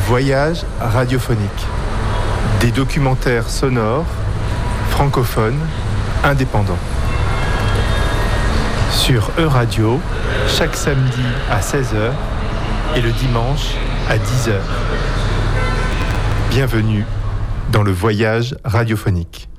Voyage radiophonique. Des documentaires sonores, francophones, indépendants. Sur Euradio, chaque samedi à 16h et le dimanche à 10h. Bienvenue dans le voyage radiophonique.